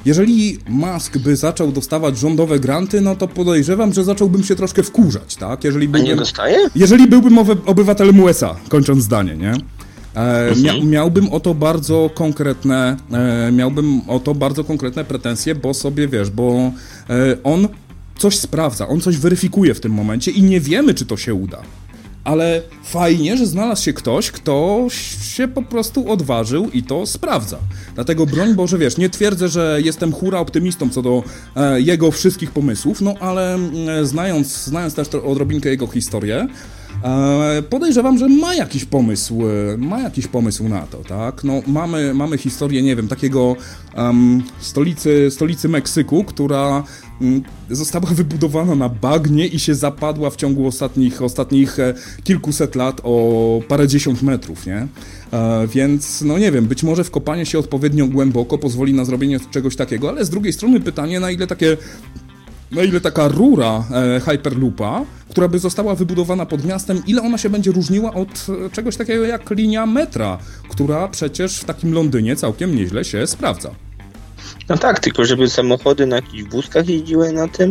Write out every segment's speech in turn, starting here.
jeżeli Musk by zaczął dostawać rządowe granty, no to podejrzewam, że zacząłbym się troszkę wkurzać, tak? A nie dostaje? Jeżeli byłbym obywatelem USA, kończąc zdanie, nie? Miałbym o to bardzo konkretne pretensje, bo sobie, wiesz, bo on coś sprawdza, on coś weryfikuje w tym momencie i nie wiemy, czy to się uda. Ale fajnie, że znalazł się ktoś, kto się po prostu odważył i to sprawdza. Dlatego broń Boże, wiesz, nie twierdzę, że jestem hura optymistą co do jego wszystkich pomysłów, no ale znając też odrobinkę jego historię, podejrzewam, że ma jakiś pomysł na to, tak? No, mamy historię, nie wiem, takiego stolicy Meksyku, która została wybudowana na bagnie i się zapadła w ciągu ostatnich kilkuset lat o parędziesiąt metrów, nie? Więc, no nie wiem, być może wkopanie się odpowiednio głęboko pozwoli na zrobienie czegoś takiego, ale z drugiej strony pytanie, na ile taka rura Hyperloopa, która by została wybudowana pod miastem, ile ona się będzie różniła od czegoś takiego jak linia metra, która przecież w takim Londynie całkiem nieźle się sprawdza. No tak, tylko żeby samochody na jakichś wózkach jeździły na tym,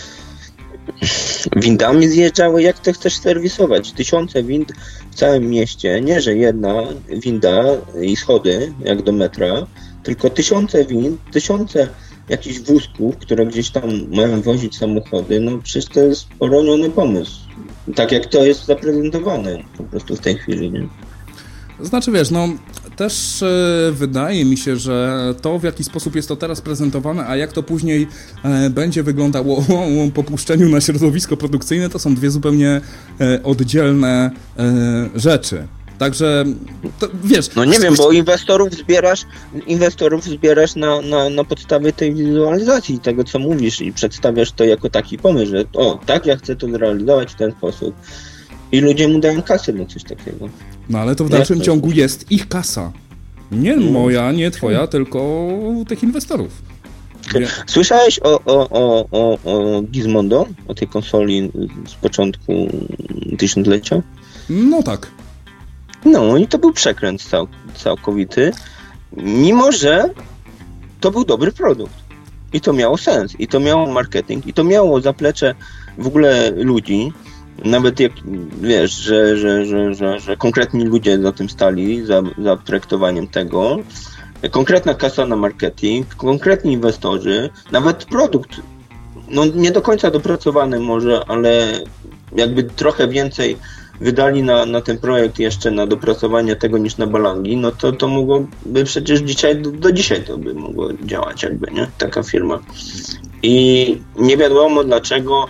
windami zjeżdżały, jak to chcesz serwisować? Tysiące wind w całym mieście, nie że jedna winda i schody, jak do metra, tylko tysiące wind, tysiące jakichś wózków, które gdzieś tam mają wozić samochody, no przecież to jest poroniony pomysł. Tak jak to jest zaprezentowane po prostu w tej chwili, nie? Znaczy, wiesz, no też wydaje mi się, że to, w jaki sposób jest to teraz prezentowane, a jak to później będzie wyglądało po puszczeniu na środowisko produkcyjne, to są dwie zupełnie oddzielne rzeczy. Także, to, wiesz... No nie wiem, bo inwestorów zbierasz na podstawie tej wizualizacji, tego co mówisz i przedstawiasz to jako taki pomysł, że tak, ja chcę to zrealizować w ten sposób. I ludzie mu dają kasę na coś takiego. No ale to w dalszym ciągu jest ich kasa. Nie moja, nie twoja, tylko tych inwestorów. Słyszałeś o Gizmondo? O tej konsoli z początku tysiąclecia? No tak. No i to był przekręt całkowity, mimo że to był dobry produkt. I to miało sens, i to miało marketing, i to miało zaplecze w ogóle ludzi. Nawet jak wiesz, że konkretni ludzie za tym stali, za projektowaniem tego, konkretna kasa na marketing, konkretni inwestorzy, nawet produkt, no nie do końca dopracowany może, ale jakby trochę więcej wydali na ten projekt jeszcze na dopracowanie tego niż na balangi, no to mogłoby przecież do dzisiaj to by mogło działać jakby, nie? Taka firma. I nie wiadomo dlaczego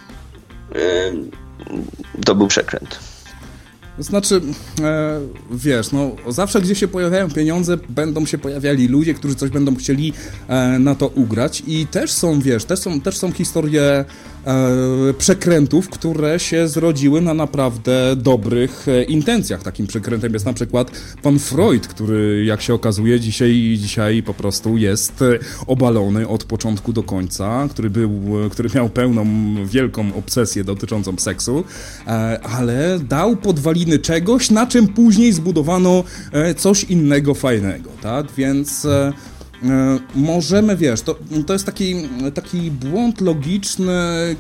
to był przekręt. Znaczy, wiesz, no zawsze gdzie się pojawiają pieniądze, będą się pojawiali ludzie, którzy coś będą chcieli na to ugrać i też są, wiesz, też są historie przekrętów, które się zrodziły na naprawdę dobrych intencjach. Takim przekrętem jest na przykład pan Freud, który jak się okazuje dzisiaj po prostu jest obalony od początku do końca, który miał pełną, wielką obsesję dotyczącą seksu, ale dał podwaliny czegoś, na czym później zbudowano coś innego fajnego, tak? Więc możemy, wiesz, to jest taki błąd logiczny,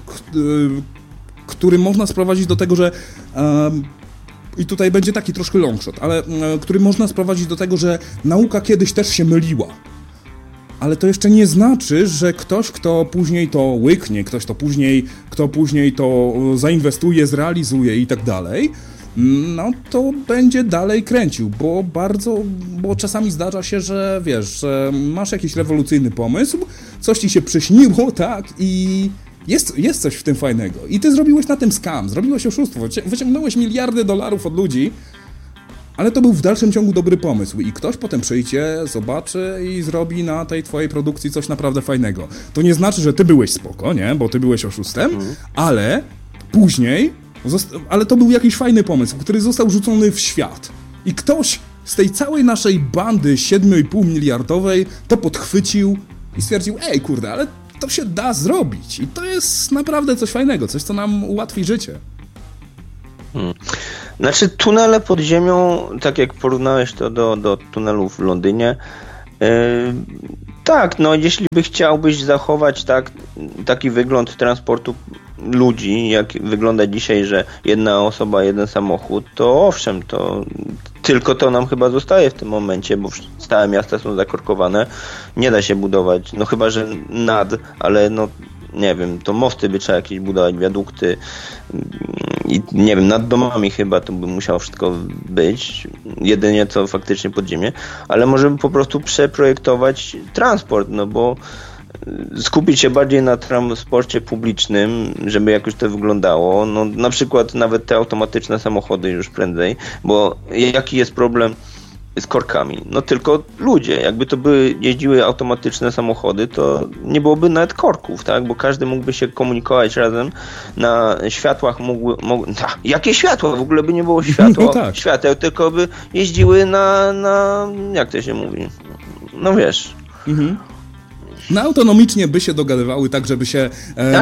który można sprowadzić do tego, że i tutaj będzie taki troszkę longshot, ale który można sprowadzić do tego, że nauka kiedyś też się myliła. Ale to jeszcze nie znaczy, że ktoś, kto później to łyknie, kto później to zainwestuje, zrealizuje i tak dalej, no to będzie dalej kręcił, bo czasami zdarza się, że wiesz, że masz jakiś rewolucyjny pomysł, coś ci się przyśniło, tak, i jest coś w tym fajnego. I ty zrobiłeś na tym scam, zrobiłeś oszustwo, wyciągnąłeś miliardy dolarów od ludzi, ale to był w dalszym ciągu dobry pomysł i ktoś potem przyjdzie, zobaczy i zrobi na tej twojej produkcji coś naprawdę fajnego. To nie znaczy, że ty byłeś spoko, nie, bo ty byłeś oszustem, ale później... Ale to był jakiś fajny pomysł, który został rzucony w świat. I ktoś z tej całej naszej bandy 7,5 miliardowej to podchwycił i stwierdził, ej kurde, ale to się da zrobić. I to jest naprawdę coś fajnego, coś co nam ułatwi życie. Znaczy tunele pod ziemią, tak jak porównałeś to do tunelów w Londynie, Tak, no jeśli chciałbyś zachować taki wygląd transportu ludzi, jak wygląda dzisiaj, że jedna osoba, jeden samochód, to owszem, tylko to nam chyba zostaje w tym momencie, bo całe miasta są zakorkowane, nie da się budować, no chyba, że ale no nie wiem, to mosty by trzeba jakieś budować, wiadukty i nie wiem, nad domami chyba to by musiało wszystko być, jedynie co faktycznie podziemie, ale możemy po prostu przeprojektować transport, no bo skupić się bardziej na transporcie publicznym, żeby jakoś to wyglądało, no na przykład nawet te automatyczne samochody już prędzej, bo jaki jest problem z korkami? No tylko ludzie. Jakby to jeździły automatyczne samochody, to nie byłoby nawet korków, tak? Bo każdy mógłby się komunikować razem. Na światłach jakie światła? W ogóle by nie było światła, no tak. Świateł, tylko by jeździły na jak to się mówi? No wiesz. Mhm. No autonomicznie by się dogadywały tak, żeby się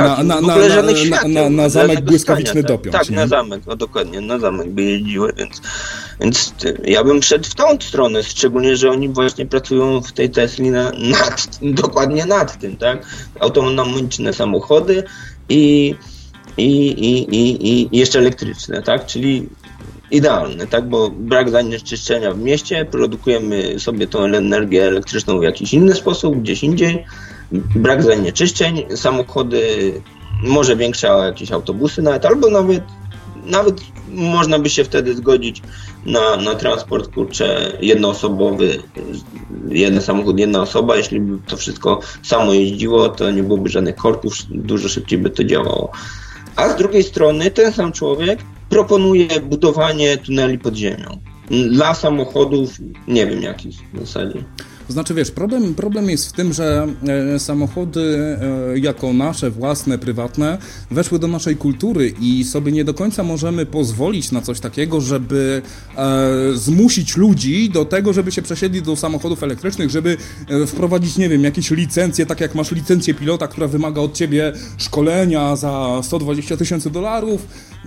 na zamek błyskawiczny dopiąć. Tak, nie? Na zamek, dokładnie, na zamek by jeździły, więc ja bym szedł w tą stronę, szczególnie, że oni właśnie pracują w tej Tesli dokładnie nad tym, tak? Autonomiczne samochody i jeszcze elektryczne, tak? Czyli idealne, tak? Bo brak zanieczyszczenia w mieście, produkujemy sobie tą energię elektryczną w jakiś inny sposób, gdzieś indziej, brak zanieczyszczeń, samochody, może większe jakieś autobusy albo nawet można by się wtedy zgodzić na transport, jednoosobowy, jeden samochód, jedna osoba, jeśli by to wszystko samo jeździło, to nie byłoby żadnych korków, dużo szybciej by to działało. A z drugiej strony ten sam człowiek proponuje budowanie tuneli pod ziemią. Dla samochodów, nie wiem jakich w zasadzie. To znaczy, wiesz, problem jest w tym, że samochody jako nasze własne, prywatne weszły do naszej kultury i sobie nie do końca możemy pozwolić na coś takiego, żeby zmusić ludzi do tego, żeby się przesiedli do samochodów elektrycznych, żeby wprowadzić, nie wiem, jakieś licencje, tak jak masz licencję pilota, która wymaga od ciebie szkolenia za $120,000,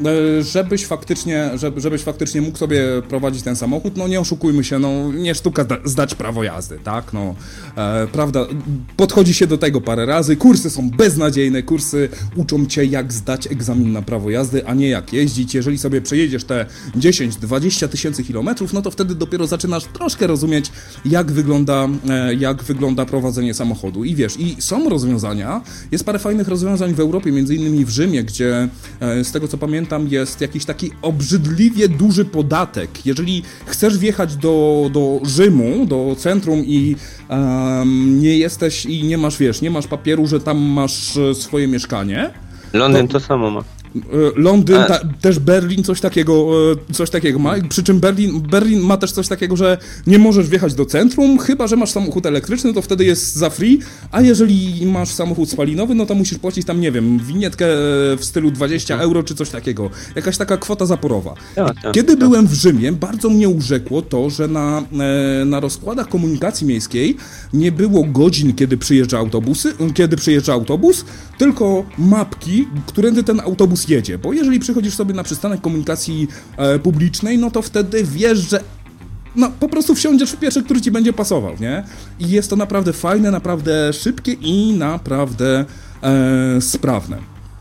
żebyś faktycznie mógł sobie prowadzić ten samochód. No nie oszukujmy się, no nie sztuka zdać prawo jazdy, tak, no, prawda, podchodzi się do tego parę razy, kursy są beznadziejne, kursy uczą cię jak zdać egzamin na prawo jazdy, a nie jak jeździć. Jeżeli sobie przejedziesz te 10-20 tysięcy kilometrów, no to wtedy dopiero zaczynasz troszkę rozumieć, jak wygląda prowadzenie samochodu. I wiesz, i są rozwiązania, jest parę fajnych rozwiązań w Europie, między innymi w Rzymie, gdzie z tego co pamiętam jest jakiś taki obrzydliwie duży podatek. Jeżeli chcesz wjechać do Rzymu, do centrum i nie jesteś i nie masz, wiesz, nie masz papieru, że tam masz swoje mieszkanie. Londyn to samo ma. Londyn, też Berlin coś takiego ma, przy czym Berlin ma też coś takiego, że nie możesz wjechać do centrum, chyba że masz samochód elektryczny, to wtedy jest za free, a jeżeli masz samochód spalinowy, no to musisz płacić tam, nie wiem, winietkę w stylu 20 euro czy coś takiego, jakaś taka kwota zaporowa. Kiedy byłem w Rzymie, bardzo mnie urzekło to, że na rozkładach komunikacji miejskiej nie było godzin, kiedy przyjeżdża autobus, tylko mapki, którędy ten autobus jedzie, bo jeżeli przychodzisz sobie na przystanek komunikacji publicznej, no to wtedy wiesz, że no po prostu wsiądziesz w pierwszy, który ci będzie pasował, nie? I jest to naprawdę fajne, naprawdę szybkie i naprawdę sprawne.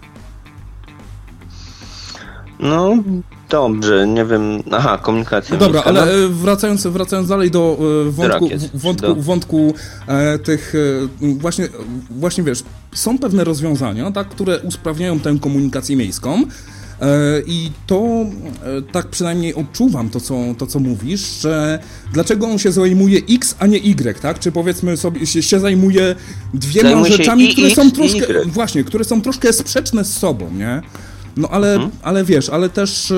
No dobrze, nie wiem, komunikacja. No dobra, ale wracając dalej do wątku tych właśnie wiesz, są pewne rozwiązania, tak, które usprawniają tę komunikację miejską. I to tak przynajmniej odczuwam to, co mówisz, że dlaczego on się zajmuje X, a nie Y, tak? Czy powiedzmy sobie się zajmuje dwiema rzeczami, które są troszkę sprzeczne z sobą, nie? No ale wiesz, ale też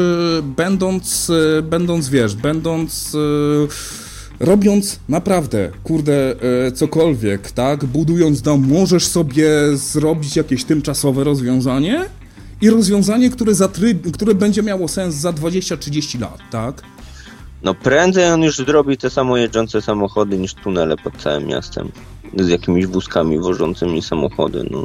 robiąc naprawdę, cokolwiek, tak, budując dom, możesz sobie zrobić jakieś tymczasowe rozwiązanie i rozwiązanie, które będzie miało sens za 20-30 lat, tak? No prędzej on już zrobi te samo jeżdżące samochody niż tunele pod całym miastem z jakimiś wózkami wożącymi samochody, no.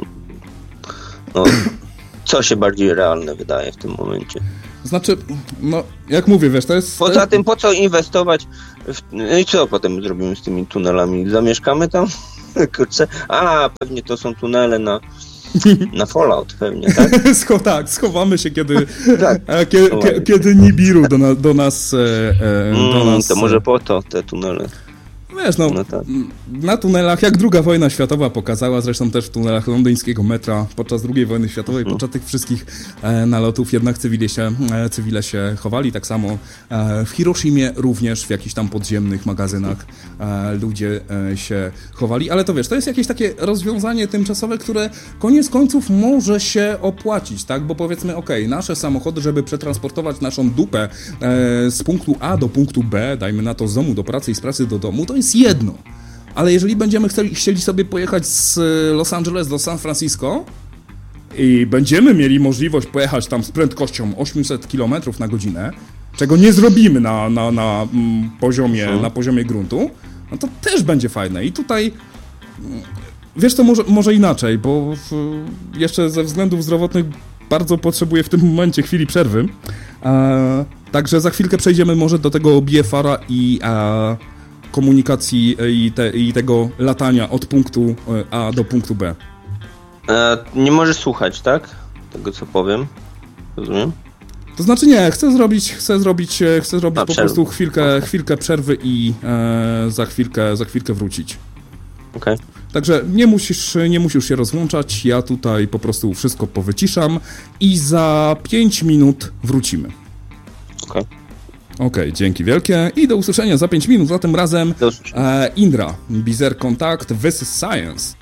Co się bardziej realne wydaje w tym momencie? Znaczy, no jak mówię, wiesz, to jest... Poza tym, po co inwestować No i co potem zrobimy z tymi tunelami? Zamieszkamy tam? Kurczę. Pewnie to są tunele na Fallout pewnie, tak? Tak, schowamy się, kiedy Tak, kiedy Nibiru do nas... to może po to te tunele. Wiesz, tak. Na tunelach, jak II wojna światowa pokazała, zresztą też w tunelach londyńskiego metra podczas II wojny światowej, podczas tych wszystkich nalotów jednak cywile się chowali. Tak samo w Hiroshimie również w jakichś tam podziemnych magazynach ludzie się chowali. Ale to wiesz, to jest jakieś takie rozwiązanie tymczasowe, które koniec końców może się opłacić, tak? Bo powiedzmy, nasze samochody, żeby przetransportować naszą dupę z punktu A do punktu B, dajmy na to z domu do pracy i z pracy do domu, to jest jedno. Ale jeżeli będziemy chcieli sobie pojechać z Los Angeles do San Francisco i będziemy mieli możliwość pojechać tam z prędkością 800 km na godzinę, czego nie zrobimy na poziomie gruntu, no to też będzie fajne. I tutaj, wiesz co, może inaczej, bo jeszcze ze względów zdrowotnych bardzo potrzebuję w tym momencie chwili przerwy. Także za chwilkę przejdziemy może do tego BFR-a i komunikacji i tego latania od punktu A do punktu B. Nie możesz słuchać, tak? Tego, co powiem. Rozumiem? To znaczy nie, chcę zrobić po prostu chwilkę przerwy i za chwilkę wrócić. Okay. Także nie musisz się rozłączać, ja tutaj po prostu wszystko powyciszam i za 5 minut wrócimy. Okej, dzięki wielkie i do usłyszenia za 5 minut, za tym razem Indra, Bizzer Contact, This is Science.